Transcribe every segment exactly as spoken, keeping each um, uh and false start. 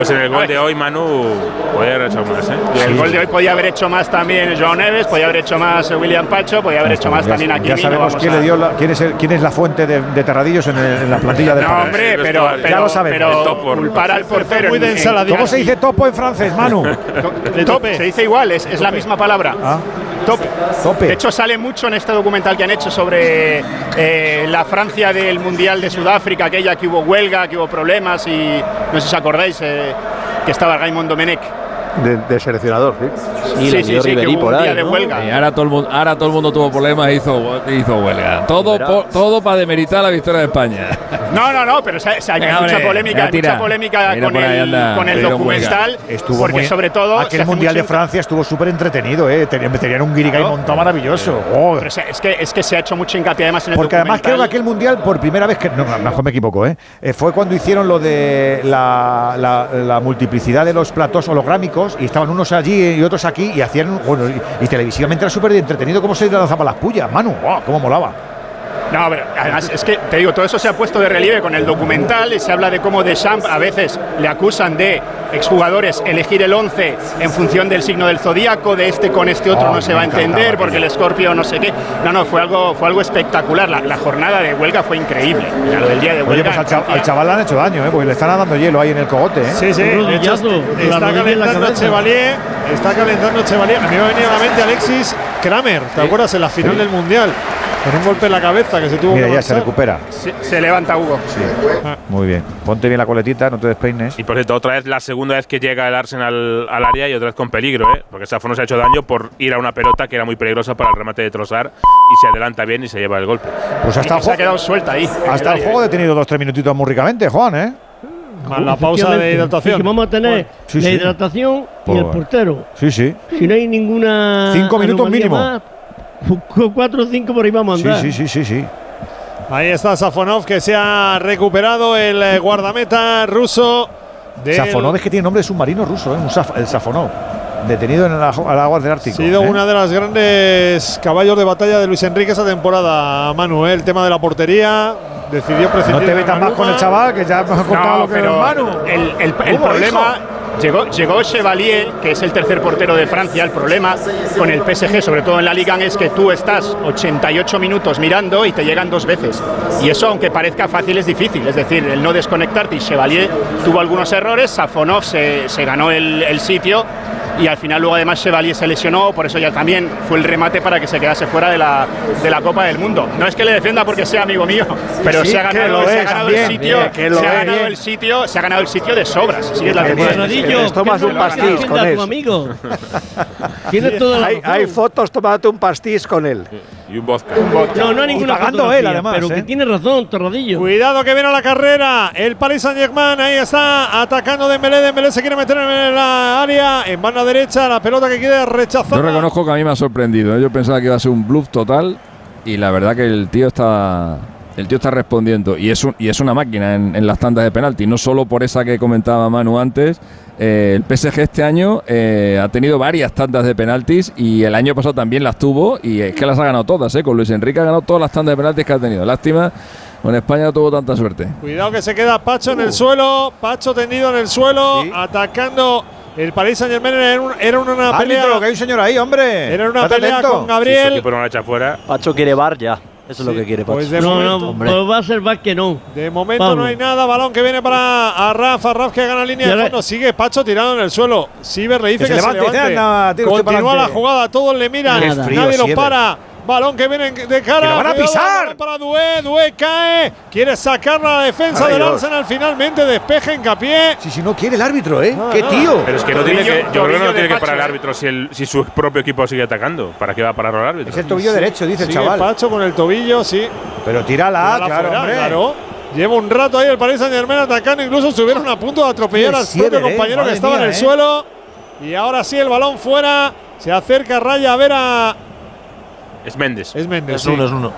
Pues en el gol de hoy Manu podía haber hecho más, ¿eh? Sí, el sí, gol sí. de hoy podía haber hecho más también Joao Neves, podía haber hecho más William Pacho, podía haber hecho más ya, también aquí. Ya sabemos quién, a... le dio la, quién, es el, quién es la fuente de, de Terradillos en, el, en la plantilla del No, París. hombre, Sí, pero, ya pero, lo sabemos. pero culpar al portero. Muy de en- ensaladilla. ¿Cómo se dice topo en francés, Manu? De Top, tope. se dice igual, es, es la misma palabra. Ah, Tope. tope. De hecho, sale mucho en este documental que han hecho sobre eh, la Francia del Mundial de Sudáfrica, aquella que hubo huelga, que hubo problemas y no sé si os acordáis eh, que estaba Raymond Domenech. De, de seleccionador, sí. Sí, Sí, la sí, dio sí, que Ribery hubo por un día ahí, de ¿no? huelga. Y ahora todo el mundo, ahora todo el mundo tuvo problemas e hizo, hizo huelga. Todo, po, todo para demeritar la victoria de España. No, no, no, pero o sea, o sea, hay Venga, mucha hombre, polémica, ya hay tira. mucha polémica Mira con por ahí, el, anda, con el pero documental, Estuvo porque muy, sobre todo se aquel hace Mundial mucho de Francia estuvo súper entretenido, ¿eh? Tenían, tenían un guirigay Claro. montado maravilloso. Oh. Pero, o sea, es que es que se ha hecho mucho hincapié además en el Porque además creo que documental. aquel mundial, por primera vez, que no, a lo mejor me equivoco, ¿eh? Eh, fue cuando hicieron lo de la, la, la multiplicidad de los platos holográmicos y estaban unos allí y otros aquí y hacían, bueno, y, y televisivamente era súper entretenido cómo se lanzaban las pullas, Manu, ¡oh, cómo molaba! No, pero además es que te digo, todo eso se ha puesto de relieve con el documental y se habla de cómo Deschamps a veces le acusan de exjugadores elegir el once en función del signo del zodíaco, de este con este otro Oh, no se me va a encantaba entender aquello. porque el Escorpio no sé qué. No, no, fue algo, fue algo espectacular. La, la jornada de huelga fue increíble. Ya lo del día de Oye, huelga. pues al, en cha- Francia. al chaval le han hecho daño, ¿eh? Porque le están dando hielo ahí en el cogote, ¿eh? Sí, sí. Un De hecho, rodillazo con la está rodilla en la calentando cabeza. Chevalier. Está calentando Chevalier. A mí me ha venido a la mente Alexis Kramer. ¿Te acuerdas? En la final del Mundial. Con un golpe en la cabeza que se tuvo Mira, que ya se marchar. recupera. Se, se levanta Hugo. Muy bien. Ponte bien la coletita, no te despeines. Y por cierto, otra vez la segunda vez que llega el Arsenal al área y otra vez con peligro, ¿eh? Porque Safo se ha hecho daño por ir a una pelota que era muy peligrosa para el remate de Trossard y se adelanta bien y se lleva el golpe. Pues hasta Y el, se ha juego, quedado suelta ahí. hasta el juego ha detenido dos tres minutitos muy ricamente, Juan, ¿eh? Más la pausa de Efectivamente. hidratación. Sí, que vamos a tener Sí, la sí. hidratación Pues y el bueno. portero. Sí, sí. Si no hay ninguna. Cinco minutos anomalía mínimo. más, cu- cuatro o cinco por ahí vamos a Sí, andar. sí, sí, sí, sí. Ahí está Safonov, que se ha recuperado el eh, guardameta ruso. del- Safonov es que tiene nombre de submarino ruso, ¿eh? Un saf- el Safonov. Detenido en las aguas del Ha Ártico. sido ¿eh? una de las grandes caballos de batalla de Luis Enrique esa temporada, Manu. ¿eh? El tema de la portería. Decidió No prescindir te de metas más Maluma. con el chaval, que ya hemos contado No, lo que es pero Manu. el, el, el ¿Cómo, problema hijo? llegó, llegó Chevalier, que es el tercer portero de Francia. El problema con el P S G, sobre todo en la Liga, es que tú estás ochenta y ocho minutos mirando y te llegan dos veces. Y eso, aunque parezca fácil, es difícil. Es decir, el no desconectarte. Y Chevalier tuvo algunos errores, Safonov se, se ganó el, el sitio. Y al final luego además Chevalier se lesionó, por eso ya también fue el remate para que se quedase fuera de la, de la Copa del Mundo. No es que le defienda porque sea amigo mío, pero sí, se ha que ganado, lo se ha es ganado también, el sitio, bien, que lo se ha es, ganado bien. el sitio, se ha ganado el sitio de sobras. Así es la Que temporada. bien. Rodillo, Te tomas ¿qué un no pastis defiendas con a él. tu amigo? Tienes toda la Hay, razón. hay fotos tomándote un pastis con él. Y un vodka. No, no hay Y ninguna pagando fotografía, él, además, pero ¿eh? que tiene razón, Torradillo. Cuidado que viene a la carrera. El Paris Saint-Germain ahí está atacando Dembélé. Dembélé se quiere meter en la área. En banda derecha, la pelota que quiere rechazar. Yo reconozco que a mí me ha sorprendido, ¿eh? Yo pensaba que iba a ser un bluff total y la verdad que el tío está el tío está respondiendo y es un, y es una máquina en, en las tandas de penalti, no solo por esa que comentaba Manu antes. Eh, el P S G este año eh, ha tenido varias tandas de penaltis y el año pasado también las tuvo y es que las ha ganado todas, ¿eh? Con Luis Enrique ha ganado todas las tandas de penaltis que ha tenido. Lástima, con España no tuvo tanta suerte. Cuidado que se queda Pacho en el suelo. Pacho tendido en el suelo. Sí. Atacando el Paris Saint-Germain. Era, un- era una pelea. Árbitro, que hay un señor ahí, hombre. Era una Estate pelea atento. con Si su Gabriel. equipo no la echa fuera. Pacho quiere bar ya. Eso Sí, es lo que quiere Pacho. pues de no, momento- no, Hombre. pues va a ser bar que no. De momento Vamos. no hay nada. Balón que viene para Arraf. Arraf que gana línea Y de ahora- fondo. Sigue Pacho tirado en el suelo. Siber le dice Que que, se levante, se levante. anda, tira usted Continúa pa'lante. la jugada. Todos le miran. Qué frío, Nadie lo Sieber. para. Balón que viene de cara. ¡Que lo van a Cuidado, pisar! balón para Doué. Doué cae. Quiere sacar la defensa Ay, del Dios. Arsenal. Finalmente despeja hincapié. Si, si no quiere el árbitro, ¿eh? No, ¡Qué no. tío! Pero es que no tiene Tobillo- que, yo creo que tobillo no tiene de que Pacho, parar el ¿eh? árbitro si, el, si su propio equipo sigue atacando. ¿Para qué va a parar el árbitro? Es el tobillo derecho, dice el Sigue chaval. Pacho con el tobillo, sí. Pero tírala, Tírala claro, fuera, hombre. claro. Lleva un rato ahí el Paris Saint-Germain atacando. Incluso estuvieron a punto de atropellar Qué al Sieber, propio eh, compañero madre que estaba mía, en el eh. suelo. Y ahora sí, el balón fuera. Se acerca Raya a ver a. Es Méndez. Es Méndez. Es sí. uno, es uno.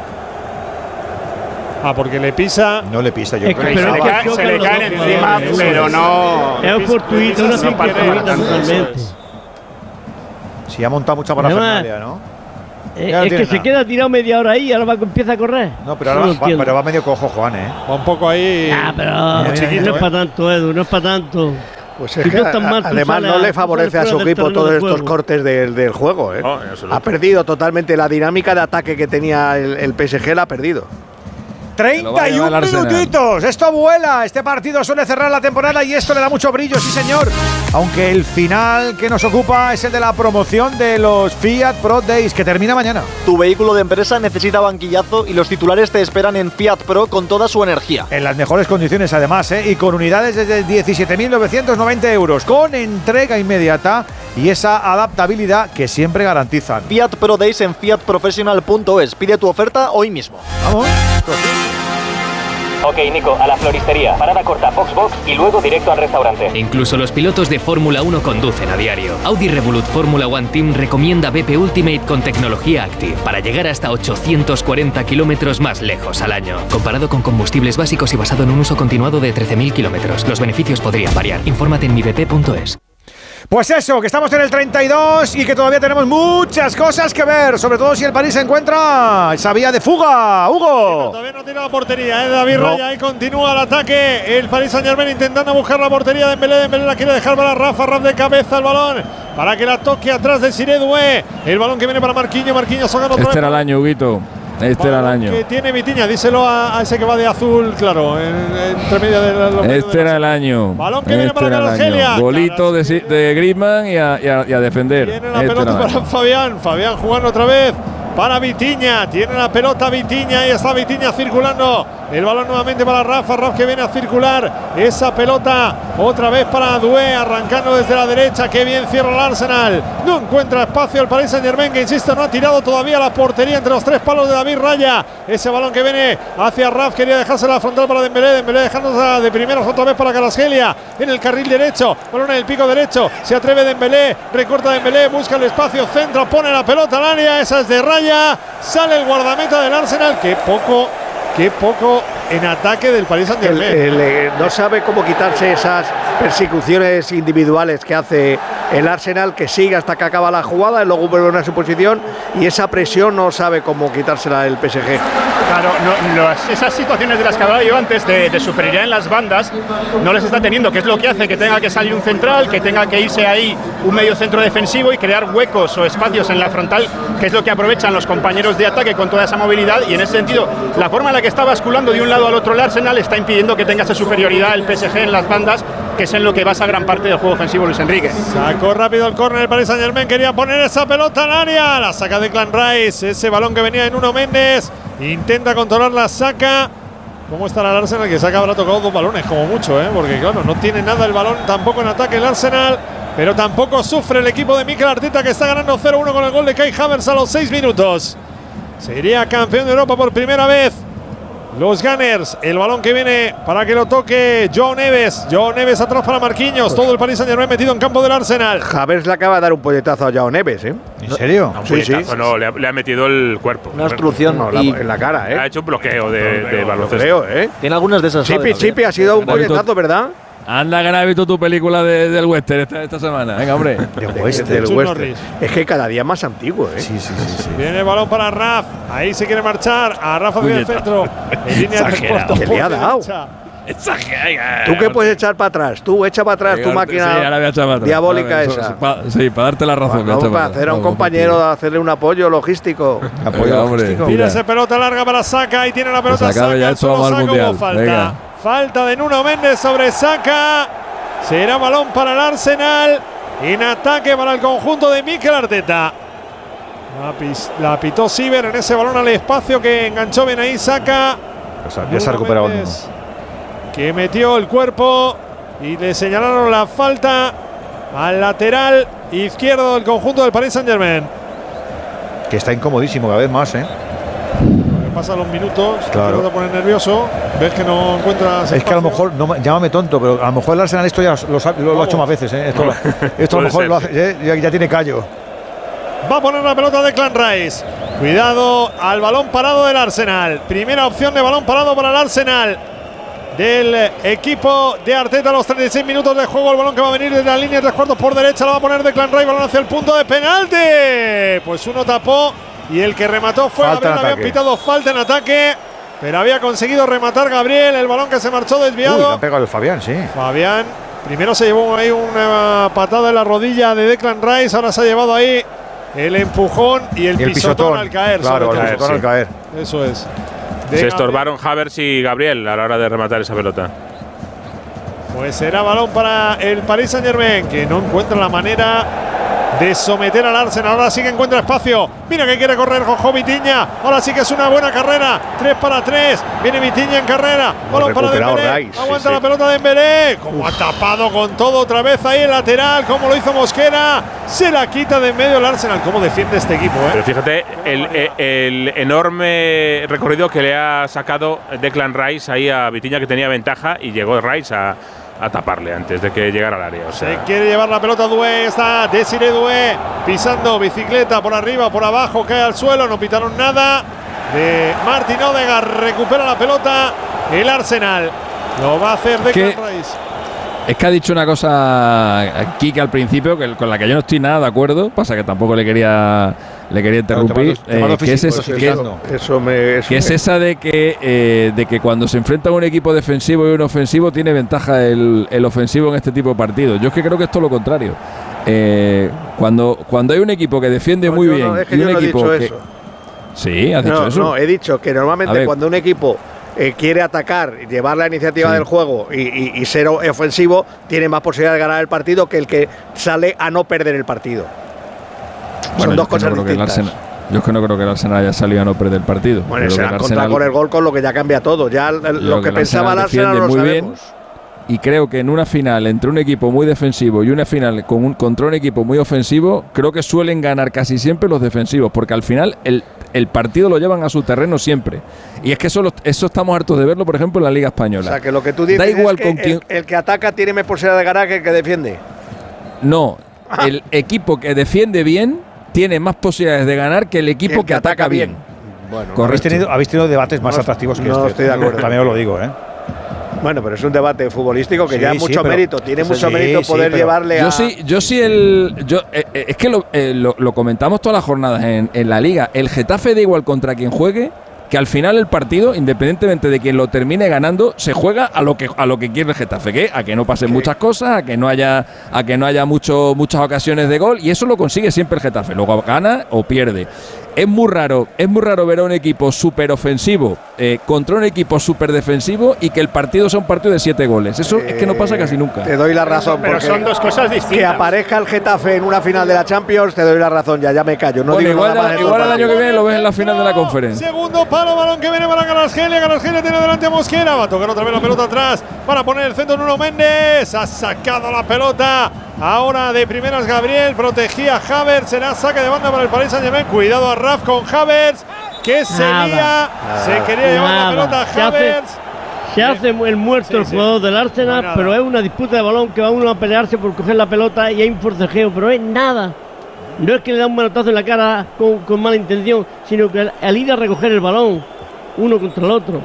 Ah, porque le pisa. No le pisa, yo Es que- creo. Se pero le, es que cae- chocan se le los caen dos encima, balones, pero no. Es fortuito, una no sin para fortuita tanto, totalmente. Sí, ha montado mucha parafernalia, ¿no? Eh, Ya no es tiene que se nada. queda tirado media hora ahí y ahora va, empieza a correr. No, pero No ahora lo va, entiendo. pero va medio cojo, Juan, ¿eh? Va un poco ahí. Ah, pero Mira, mira, mira, no es eh. para tanto, Edu, no es para tanto. Pues Si es tú que estás mal, tú además sales no a- le tú favorece sales a su fuera del equipo terreno todos de estos juego. cortes del, del juego. ¿eh? No, en absoluto. Ha perdido totalmente la dinámica de ataque que tenía el, el P S G, la ha perdido. lo va a treinta y llevar un el Arsenal. minutitos. Esto vuela. Este partido suele cerrar la temporada y esto le da mucho brillo, sí señor. Aunque el final que nos ocupa es el de la promoción de los Fiat Pro Days, que termina mañana. Tu vehículo de empresa necesita banquillazo y los titulares te esperan en Fiat Pro con toda su energía. En las mejores condiciones además, ¿eh? Y con unidades desde diecisiete mil novecientos noventa euros, con entrega inmediata y esa adaptabilidad que siempre garantizan. Fiat Pro Days en fiat professional punto es. Pide tu oferta hoy mismo. Vamos. Ok, Nico, a la floristería. Parada corta, box box y luego directo al restaurante. Incluso los pilotos de Fórmula uno conducen a diario. Audi Revolut Fórmula One Team recomienda B P Ultimate con tecnología Active para llegar hasta ochocientos cuarenta kilómetros más lejos al año. Comparado con combustibles básicos y basado en un uso continuado de trece mil kilómetros. Los beneficios podrían variar. Infórmate en mi b p punto es. Pues eso, que estamos en el treinta y dos y que todavía tenemos muchas cosas que ver, sobre todo si el París se encuentra esa vía de fuga. Hugo. Todavía no tiene la portería, ¿eh? David No. Raya, ahí continúa el ataque. El Paris Saint-Germain intentando buscar la portería de Dembélé. Dembélé la quiere dejar para Rafa. Rafa de cabeza el balón para que la toque atrás de Siré Doué. El balón que viene para Marquinhos. Marquinhos sacando otra Este vez. era el año, Huguito. Este era el año. Que tiene Vitinha, díselo a, a ese que va de azul, claro, en, entre medio de los medios Este de era la- el año. Balón que viene Este para era el Kvaratskhelia. año. Golito de, Si- de Griezmann y a, y a- y a defender. Tiene la Este pelota era el para año. Fabián. Fabián jugando otra vez para Vitinha. Tiene la pelota Vitinha y está Vitinha circulando. El balón nuevamente para Rafa. Rafa que viene a circular esa pelota otra vez para Doué, arrancando desde la derecha. Qué bien cierra el Arsenal. No encuentra espacio el Paris Saint-Germain, que insisto, no ha tirado todavía la portería entre los tres palos de David Raya. Ese balón que viene hacia Rafa, quería dejarse la frontal para Dembélé. Dembélé dejándose de primeros otra vez para Kvaratskhelia en el carril derecho. Balón en el pico derecho. Se atreve Dembélé, recorta Dembélé, busca el espacio, centra, pone la pelota al área. Esa es de Raya. Sale el guardameta del Arsenal. Qué poco, qué poco en ataque del Paris El- Saint-Germain. el, eh, no sabe cómo quitarse esas persecuciones individuales que hace el Arsenal, que sigue hasta que acaba la jugada y luego vuelve a su posición, y esa presión no sabe cómo quitársela el P S G. Claro, no, las- esas situaciones de las que hablaba yo antes de, de superioridad en las bandas no les está teniendo, que es lo que hace que tenga que salir un central, que tenga que irse ahí un medio centro defensivo y crear huecos o espacios en la frontal, que es lo que aprovechan los compañeros de ataque con toda esa movilidad. Y en ese sentido, la forma en la que está basculando de un lado al otro el Arsenal está impidiendo que tenga esa superioridad el P S G en las bandas, que es en lo que basa gran parte del juego ofensivo Luis Enrique. Sacó rápido el córner el Paris Saint-Germain, quería poner esa pelota al área, la saca de Clan Rice, ese balón que venía en Nuno Méndez, intenta controlar la saca. ¿Cómo estará el Arsenal? Que saca, habrá tocado dos balones como mucho, ¿eh? Porque claro, no tiene nada el balón tampoco en ataque el Arsenal, pero tampoco sufre el equipo de Mikel Arteta, que está ganando cero uno con el gol de Kai Havertz a los seis minutos. Sería campeón de Europa por primera vez. Los Gunners, el balón que viene para que lo toque Joao Neves. Joao Neves atrás para Marquinhos. Todo el Paris Saint-Germain metido en campo del Arsenal. Havertz le acaba de dar un puñetazo a Joao Neves, ¿eh? ¿En serio? Un Sí, sí. puñetazo, no, le ha, le ha metido el cuerpo. Una obstrucción. No, la- y en la cara, ¿eh? Ha hecho un bloqueo de, de Lo baloncesto. creo, ¿eh? tiene algunas de esas. Chipi, ¿sabes? Chipi, ha sido un David, puñetazo, ¿verdad? Anda, que no has visto tu película de- del western esta, esta semana. Venga, hombre. De De- Western. del Chus Western. Norris. Es que cada día más antiguo, ¿eh? Sí, sí, sí, sí. Viene el balón para Raf. Ahí se quiere marchar. A Rafa hacia el centro. En línea de tres Exagerado. cuartos Que le ha por dado. derecha. ¿Tú qué puedes echar para atrás? Tú echa para atrás tu Sí, máquina ahora voy a echar para atrás. diabólica Eso, esa. eso, pa- sí, para darte la razón. voy a Vamos echar para atrás. hacer a un Vamos, compañero, hacerle un apoyo logístico. Apoyo Venga, hombre, logístico. tira. Tira esa pelota larga para Saca. Y tiene la pelota Que se acabe Saka. ya esto, Solo vamos al Saka, Mundial. hubo falta. Venga. Falta de Nuno Méndez sobre Saka. Será balón para el Arsenal. En ataque para el conjunto de Mikel Arteta. La, pis- la pitó Siver en ese balón al espacio que enganchó bien ahí Saka. Ya se ha- ya se ha recuperado el Méndez, Nuno. que metió el cuerpo y le señalaron la falta al lateral izquierdo del conjunto del Paris Saint-Germain. Que está incomodísimo cada vez más, ¿eh? Que pasan los minutos, Claro. te pones nervioso, ves que no encuentras. Es que a lo espacio. mejor, no, me- llámame tonto, pero a lo mejor el Arsenal esto ya lo, sa- lo- lo ha hecho más veces, ¿eh? Esto, lo- esto a lo Puede mejor ser, lo hace, ¿eh? ya, ya tiene callo. Va a poner la pelota de Clan Rice. Cuidado al balón parado del Arsenal. Primera opción de balón parado para el Arsenal. Del equipo de Arteta a los treinta y seis minutos de juego. El balón que va a venir desde la línea de tres cuartos por derecha. Lo va a poner de Clan Rice. Balón hacia el punto de penalti. Pues uno tapó y el que remató fue Falta Gabriel. Habían pitado falta en ataque, pero había conseguido rematar Gabriel. El balón que se marchó desviado. Uy, le ha pegado el Fabián, sí. Fabián primero se llevó ahí una patada en la rodilla de Declan Rice, ahora se ha llevado ahí el empujón y el, Y el pisotón, pisotón al caer. Claro, el sobre todo. pisotón al caer. Eso es. De Se Gabriel. estorbaron Havertz y Gabriel a la hora de rematar esa pelota. Pues será balón para el Paris Saint-Germain, que no encuentra la manera de someter al Arsenal. Ahora sí que encuentra espacio. Mira que quiere correr Jojo Vitinha. Ahora sí que es una buena carrera. tres para tres. Viene Vitinha en carrera. Balón para Dembélé. Rice, Aguanta sí, la sí. pelota de Dembélé. Como ha tapado con todo otra vez ahí el lateral. Como lo hizo Mosquera. Se la quita de en medio el Arsenal. ¿Cómo defiende este equipo? ¿eh? Pero fíjate el, el, el enorme recorrido que le ha sacado Declan Rice ahí a Vitinha, que tenía ventaja, y llegó Rice a, a taparle antes de que llegara al área. O sea, Se quiere llevar la pelota Doué, está Desiré Doué pisando bicicleta por arriba, por abajo, cae al suelo, no pitaron nada. De Martin Odegaard recupera la pelota, el Arsenal lo va a hacer Declan Rice. Es que ha dicho una cosa Kike al principio que, con la que yo no estoy nada de acuerdo, pasa que tampoco le quería le quería interrumpir, te mando eh, que, es, es, físico, que, eso, Eso me. Eso que es me- esa de que eh, de que cuando se enfrenta a un equipo defensivo y un ofensivo tiene ventaja el, el ofensivo en este tipo de partidos. Yo es que creo que es todo lo contrario. Eh, cuando, cuando hay un equipo que defiende No, muy yo bien no, es que y yo un no he equipo dicho que eso. sí, has dicho No, eso. no, he dicho que A normalmente ver. cuando un equipo eh, quiere atacar, llevar la iniciativa Sí. del juego y, y- y ser o- ofensivo, tiene más posibilidades de ganar el partido que el que sale a no perder el partido. Bueno, Son yo dos es que no cosas creo que el distintas. Arsenal- yo es que no creo que el Arsenal haya salido a no perder el partido. Bueno, Creo se que han el encontrado Arsenal- con el gol, con lo que ya cambia todo. Ya l- Creo lo que el pensaba el Arsenal defiende no lo muy bien, sabemos. y creo que en una final entre un equipo muy defensivo y una final con un, contra un equipo muy ofensivo, creo que suelen ganar casi siempre los defensivos, porque al final el, el partido lo llevan a su terreno siempre. Y es que eso, lo- eso estamos hartos de verlo, por ejemplo, en la Liga O Española. sea, que lo que tú dices Da igual es que con quién. el, el que ataca tiene más posibilidad de ganar que el que defiende. No, el equipo que defiende bien tiene más posibilidades de ganar que el equipo el que, ataca bien. Bueno, Correcto. Habéis tenido, habéis tenido debates más No, atractivos que no este. estoy de acuerdo. También os lo digo, ¿eh? bueno, pero es un debate futbolístico que Sí, ya sí, mucho pero- mérito. Tiene sí, mucho sí, mérito sí, poder pero llevarle a. Yo sí, yo sí el. Yo, eh, eh, es que lo, eh, lo, lo comentamos todas las jornadas en, en la liga. El Getafe da igual contra quien juegue, que al final el partido, independientemente de quien lo termine ganando, se juega a lo que a lo que quiere el Getafe, que a que no pasen muchas cosas, a que no haya a que no haya mucho, muchas ocasiones de gol, y eso lo consigue siempre el Getafe. Luego gana o pierde. Es muy raro, es muy raro ver a un equipo súper ofensivo eh, contra un equipo súper defensivo y que el partido sea un partido de siete goles. Eso es que no pasa casi nunca. Te doy la razón. Pero porque son dos cosas que distintas. aparezca el Getafe en una final de la Champions, te doy la razón, ya, ya me callo. No Bueno, digo igual, nada más de igual estos el año que partidos. viene lo ves en la final de la conferencia. Segundo palo, balón que viene para Garasgelia. Garasgelia tiene delante a Mosquera. Va a tocar otra vez la pelota atrás para poner el centro Nuno Méndez. Ha sacado la pelota. Ahora de primeras Gabriel. Protegía a Havertz. Será saque de banda para el Paris Saint-Germain. Cuidado a Raf con Havertz, que se Nada. lía. Se quería llevar la Nada. pelota Se a hace- Havertz. Se hace el muerto Sí, el sí. jugador del Arsenal, No hay nada. pero es una disputa de balón que va uno a pelearse por coger la pelota y hay un forcejeo, pero es nada. No es que le da un manotazo en la cara con, con mala intención, sino que al, al ir a recoger el balón, uno contra el otro.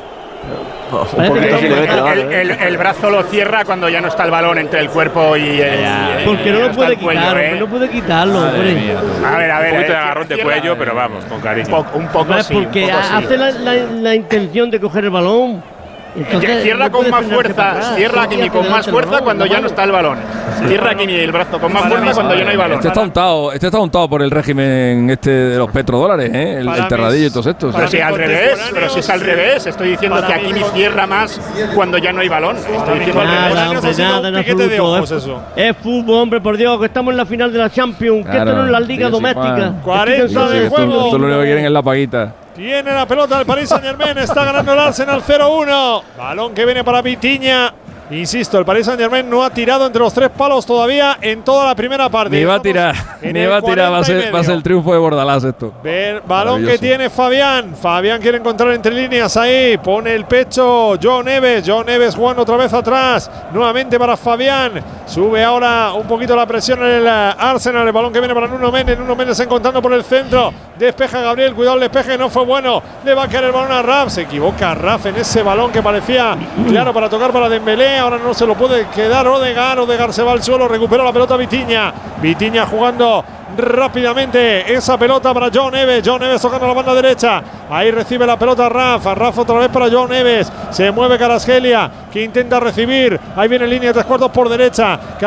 Parece que El, está- el- el- el brazo lo cierra cuando ya no está el balón entre el cuerpo y el. y- porque y no lo está puede el cuello, quitar, ¿eh? hombre, no puede quitarlo. hombre. A ver, a un ver. poquito de eh, agarrón de cierra- cuello, pero vamos, con Un cariño. poco, un poco No es sí, un porque poco sí. hace la, la- la intención de coger el balón. Entonces, Cierra no con puede más frenarse para fuerza, atrás. cierra Sí, Kimi hacia con más adelante el fuerza balón, cuando ya no balón. está el balón. Cierra Kimi el brazo con más fuerza cuando ya no hay balón. Este está untado, este está untado por el régimen este de los petrodólares, ¿eh? el, Para el terradillo y mis- todos estos. Pero para si mis al revés, contemporáneos, pero si es al sí. revés, estoy diciendo Para que mí Kimi con- cierra más cuando ya no hay balón. Estoy diciendo al Nada, revés. Contemporáneos hombre, ha sido nada un en piquete de absoluto. ojos es, eso. es fútbol, hombre, por Dios, que estamos en la final de la Champions, que Claro, esto no es la liga sí, sí, doméstica. Juan. cuarenta Esto no de es- esto, juego. esto lo único que quieren es la paguita. Tiene la pelota el Paris Saint-Germain, está ganando el Arsenal cero uno. Balón que viene para Vitinha. Insisto, el Paris Saint-Germain no ha tirado entre los tres palos todavía en toda la primera parte. Ni va a Estamos tirar, en ni el va a tirar, va a cuarenta y ser, va a ser medio. el triunfo de Bordalás esto. Ver, balón que Maravilloso. tiene Fabián. Fabián quiere encontrar entre líneas ahí. Pone el pecho Joe Neves. Joe Neves jugando otra vez atrás. Nuevamente para Fabián. Sube ahora un poquito la presión en el eh, Arsenal. El balón que viene para Nuno Méndez. Nuno Méndez encontrando por el centro. Despeja Gabriel. Cuidado el despeje. No fue bueno. Le va a caer el balón a Raf. Se equivoca Raf en ese balón que parecía claro para tocar para Dembélé. Ahora no se lo puede quedar Odegaard. Odegaard se va al suelo. Recupera la pelota Vitinha. Vitinha jugando rápidamente esa pelota para Joao Neves. Joao Neves tocando la banda derecha. Ahí recibe la pelota Rafa. Rafa otra vez para Joao Neves. Se mueve Kvaratskhelia, que intenta recibir. Ahí viene línea de tres cuartos por derecha.